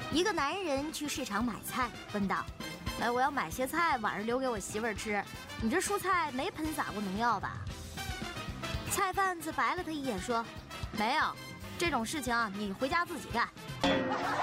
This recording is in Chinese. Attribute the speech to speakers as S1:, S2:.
S1: 一个男人去市场买菜，问道：“哎，我要买些菜，晚上留给我媳妇儿吃。你这蔬菜没喷洒过农药吧？”菜贩子白了他一眼，说：“没有，这种事情啊，你回家自己干。”